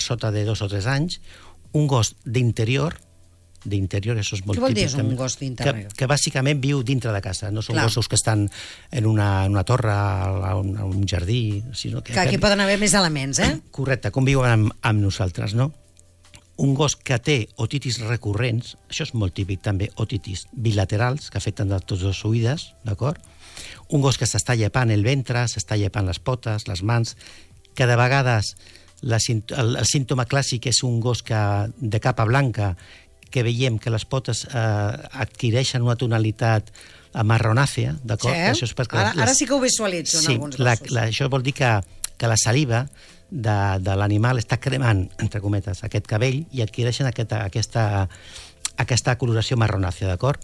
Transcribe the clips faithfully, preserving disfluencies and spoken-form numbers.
sota de dos o tres anys, un gos d'interior, d'interior, això és molt típic. Què vol dir típic, és un també, gos d'interior? Que, que bàsicament viu dintre de casa, no són Clar. gossos que estan en una, en una torre, a un, a un jardí... Sinó que, Que aquí que, poden haver més elements, eh? correcte, conviuen amb, amb nosaltres, no? Un gos que té otitis recurrents, això és molt típic també, otitis bilaterals, que afecten de tots els oïdes, d'acord? Un gos que s'està llepant el ventre, s'està llepant les potes, les mans, que de vegades la, el, el símptoma clàssic és un gos que, de capa blanca, que veiem que les potes eh, adquireixen una tonalitat marronàcia, d'acord? Sí. Això és perquè Ara, les, ara sí que ho visualitzo en sí, alguns la, gossos. la, això vol dir que, que la saliva de, de l'animal està cremant, entre cometes, aquest cabell i adquireixen aquesta, aquesta, aquesta coloració marronàcia, d'acord?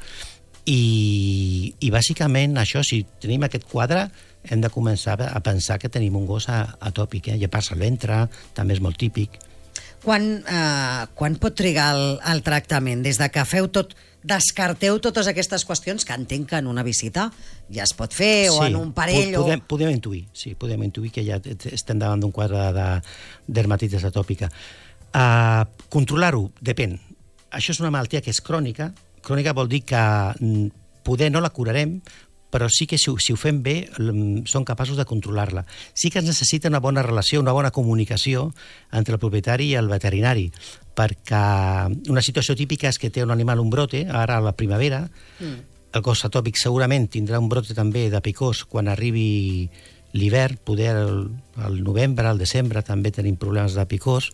I, I bàsicament això, si tenim aquest quadre, hem de començar a pensar que tenim un gos atòpic, eh? Llepar-se el ventre, també és molt típic. Quan, eh, quan pot trigar el, el tractament? Des de que feu tot, descarteu totes aquestes qüestions, que entenc que en una visita ja es pot fer, o sí, en un parell... podem, o... podem intuir, sí, podem intuir que ja estem davant d'un quadre de dermatitis atòpica. Uh, controlar-ho, depèn. Això és una malaltia que és crònica. Crònica vol dir que poder no la curarem, però sí que si ho, si ho fem bé són capaços de controlar-la. Sí que es necessita una bona relació, una bona comunicació entre el propietari i el veterinari, perquè una situació típica és que té un animal un brote, ara a la primavera, mm. el gos atòpic segurament tindrà un brote també de picós quan arribi l'hivern, poder al, al novembre, al desembre també tenim problemes de picós,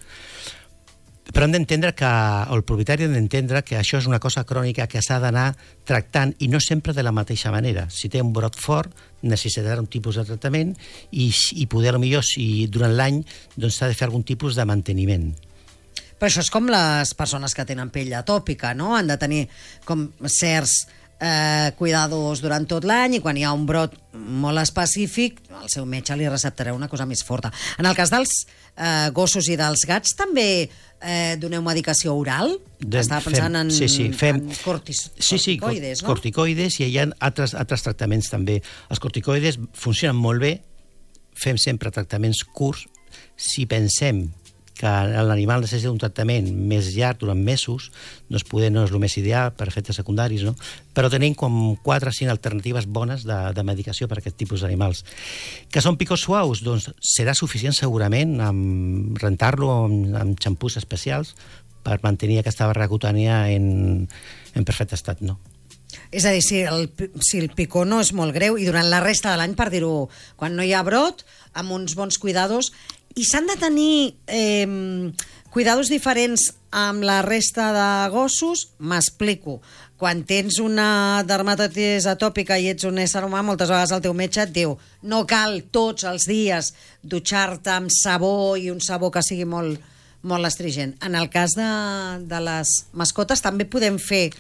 però hem d'entendre que, o el propietari ha d'entendre que això és una cosa crònica que s'ha d'anar tractant i no sempre de la mateixa manera. Si té un brot fort, necessitarà un tipus de tractament i, i poder, potser, si durant l'any doncs, s'ha de fer algun tipus de manteniment. Però això és com les persones que tenen pell atòpica, no? Han de tenir com certs eh, cuidados durant tot l'any i quan hi ha un brot molt específic, el seu metge li receptarà una cosa més forta. En el cas dels eh, gossos i dels gats, també eh, doneu medicació oral? De, Estava pensant fem, en, sí, sí, fem, en cortis, sí, sí, corticoides, no? Corticoides, i hi ha altres, altres tractaments també. Els corticoides funcionen molt bé, fem sempre tractaments curts. Si pensem que l'animal necessita un tractament més llarg, durant mesos, doncs poder no és el més ideal per efectes secundaris, no? Però tenim com quatre o cinc alternatives bones de, de medicació per a aquest tipus d'animals. Que són picos suaus? Doncs serà suficient segurament amb rentar-lo amb, amb xampús especials per mantenir aquesta barra cutània en, en perfecte estat, no? És a dir, si el, si el picó no és molt greu i durant la resta de l'any, per dir-ho, quan no hi ha brot, amb uns bons cuidados, i s'han de tenir eh, cuidados diferents amb la resta de gossos, m'explico. Quan tens una dermatitis atòpica i ets un ésser humà, moltes vegades el teu metge et diu no cal tots els dies dutxar-te amb sabó i un sabó que sigui molt, molt astringent. En el cas de, de les mascotes també podem fer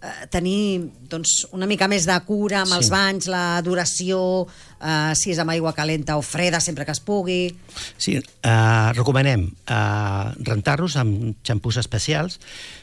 tenir doncs, una mica més de cura amb sí. els banys, la duració, eh, si és amb aigua calenta o freda, sempre que es pugui. Sí, eh, recomanem eh, rentar-los amb xampús especials.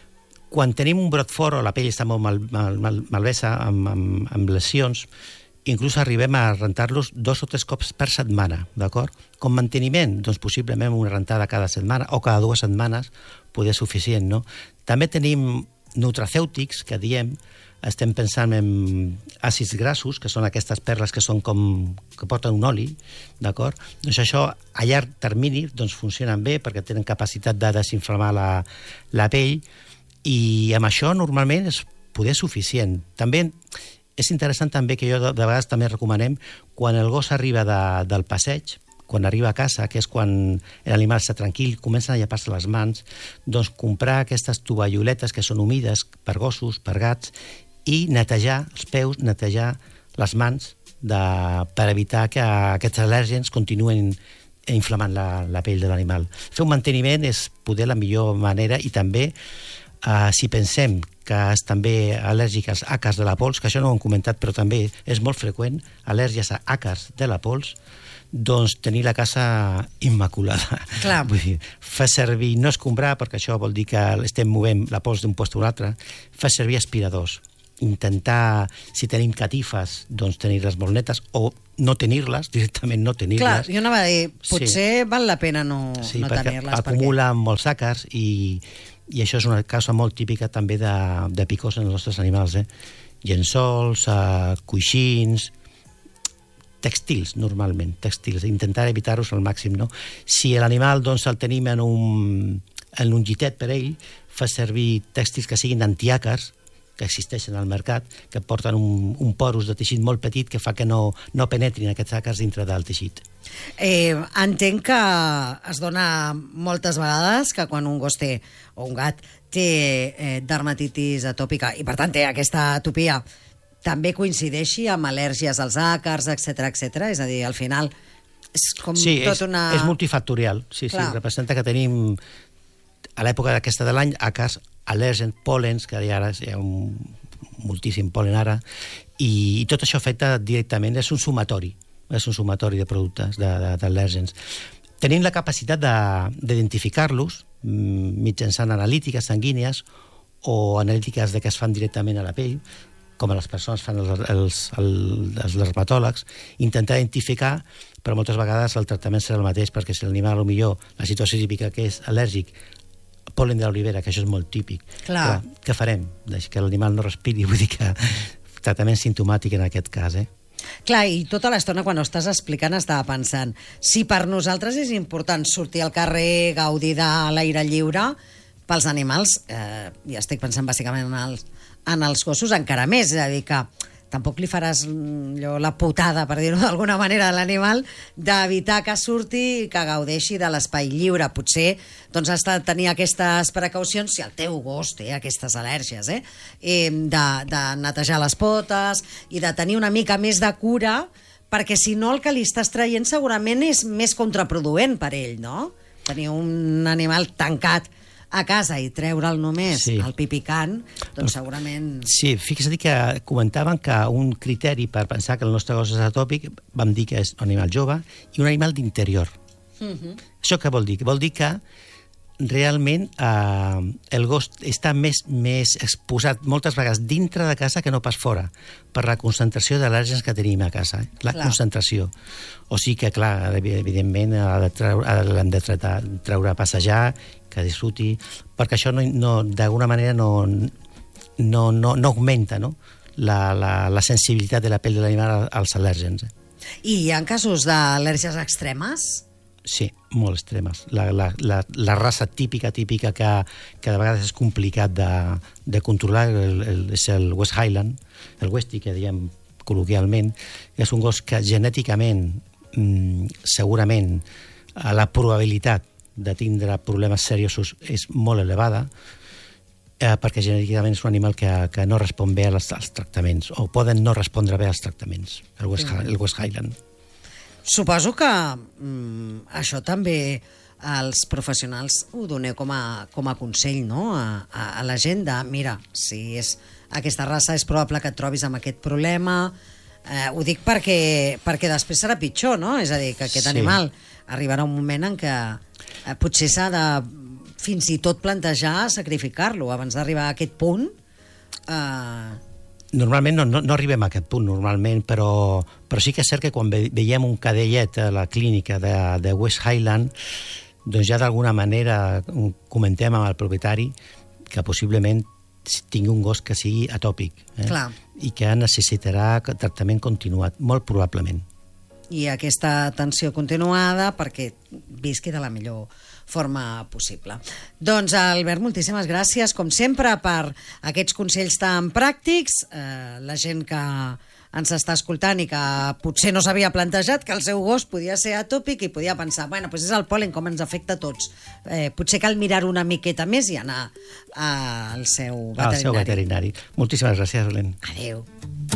Quan tenim un brot fort o la pell està molt mal, mal, mal, malvesa, amb, amb, amb lesions, inclús arribem a rentar-los dos o tres cops per setmana, d'acord? Com manteniment, doncs possiblement una rentada cada setmana o cada dues setmanes poder suficient, no? També tenim nutracèutics, que diem, estem pensant en àcids grassos, que són aquestes perles que són com que porten un oli, d'acord? Doncs això a llarg termini doncs funcionen bé perquè tenen capacitat de desinflamar la, la pell i amb això normalment és poder suficient. També és interessant també que jo de, de vegades també recomanem quan el gos arriba de, del passeig, quan arriba a casa, que és quan l'animal està tranquil, comencen a llepar-se les mans, doncs comprar aquestes tovalloletes que són humides per gossos, per gats, i netejar els peus, netejar les mans de, per evitar que aquests al·lèrgens continuen inflamant la, la pell de l'animal. Fer un manteniment és poder la millor manera i també, eh, si pensem que és també al·lèrgic als àcars de la pols, que això no ho hem comentat, però també és molt freqüent, al·lèrgies a àcars de la pols, doncs tenir la casa immaculada. Clar. Vull dir, fa servir, no escombrar, perquè això vol dir que estem movent la pols d'un lloc a un altre, fa servir aspiradors. intentar, si tenim catifes, doncs tenir-les molt netes, o no tenir-les, directament no tenir-les. Clar, jo anava a dir, potser sí. val la pena no, sí, no tenir-les. Sí, perquè acumulen perquè... molts àcars i, i això és una causa molt típica també de, de picors en els nostres animals, eh? Llençols, eh, coixins, textils, normalment, textils, intentar evitar-los al màxim, no? Si l'animal, doncs, el tenim en un, en un llitet per ell, fa servir tèxtils que siguin antiàcars, que existeixen al mercat, que porten un, un porus de teixit molt petit que fa que no, no penetrin aquests àcars dintre del teixit. Eh, entenc que es dona moltes vegades que quan un gos té, o un gat, té eh, dermatitis atòpica i per tant té aquesta atopia, també coincideixi amb al·lèrgies als àcars, etcètera, etcètera. És a dir, al final és com sí, tot és, una... és multifactorial. Sí, sí, representa que tenim a l'època d'aquesta de l'any àcars, al·lèrgens, pòlens, que ara hi ha un, moltíssim pòlen ara, i, i tot això afecta directament, és un sumatori, és un sumatori de productes, d'al·lèrgens. Tenim la capacitat d'identificar-los mitjançant analítiques sanguínies o analítiques que es fan directament a la pell, com les persones fan els, els, els, els dermatòlegs, intentar identificar, però moltes vegades el tractament serà el mateix, perquè si l'animal, potser la situació típica que és al·lèrgic, pol·len de l'olivera, que això és molt típic, clar. Clar, què farem? Que l'animal no respiri, vull dir que tractament simptomàtic en aquest cas, eh? Clar, i tota l'estona quan ho estàs explicant estava pensant, si per nosaltres és important sortir al carrer, gaudir de l'aire lliure, pels animals, eh, ja estic pensant bàsicament en els, en els gossos encara més, és a dir que tampoc li faràs allò, la putada, per dir-ho d'alguna manera, a l'animal d'evitar que surti i que gaudeixi de l'espai lliure. Potser doncs, has de tenir aquestes precaucions si el teu gos té aquestes al·lèrgies, eh? de, de netejar les potes i de tenir una mica més de cura, perquè si no el que li estàs traient segurament és més contraproduent per ell, no? Tenir un animal tancat a casa i treure'l només sí. al pipicant, doncs segurament... Sí, fixa't que comentaven que un criteri per pensar que el nostre gos és atòpic, vam dir que és un animal jove i un animal d'interior. Uh-huh. Això què vol dir? Vol dir que realment eh, el gos està més, més exposat moltes vegades dintre de casa que no pas fora, per la concentració d'al·lèrgens que tenim a casa, eh? La clar. Concentració. O sigui que, clar, evidentment l'hem de treure, treure a passejar, que disfruti, perquè això no, no, d'alguna manera no, no, no, no augmenta no? La, la, la sensibilitat de la pell de l'animal als al·lèrgens. I hi ha casos d'al·lèrgies extremes? Sí, molt extremes. La, la, la, la raça típica, típica que, que de vegades és complicat de, de controlar el, el, és el West Highland, el Westie, que diem col·loquialment, és un gos que genèticament, mmm, segurament, la probabilitat de tindre problemes seriosos és molt elevada, eh, perquè genèticament és un animal que, que no respon bé als, als tractaments, o poden no respondre bé als tractaments, el West, el West Highland. Suposo que mm, això també els professionals ho doneu com a, com a consell, no? A, a, a la gent de, mira, si és aquesta raça és probable que et trobis amb aquest problema. Eh, ho dic perquè, perquè després serà pitjor, no? És a dir, que aquest sí. animal arribarà un moment en què eh, potser s'ha de fins i tot plantejar sacrificar-lo abans d'arribar a aquest punt. Eh... Normalment no, no, no arribem a aquest punt, normalment, però, però sí que és cert que quan ve, veiem un cadellet a la clínica de, de West Highland, doncs ja d'alguna manera comentem amb el propietari que possiblement tingui un gos que sigui atòpic, eh? Clar. I que necessitarà tractament continuat, molt probablement. I aquesta atenció continuada perquè visqui de la millor forma possible. Doncs, Albert, moltíssimes gràcies, com sempre, per aquests consells tan pràctics. Eh, la gent que ens està escoltant i que potser no s'havia plantejat que el seu gos podia ser atòpic i podia pensar, bueno, doncs és el pol·len com ens afecta a tots. Eh, potser cal mirar-ho una miqueta més i anar al seu veterinari. Al seu veterinari. Moltíssimes gràcies, Belén. Adéu.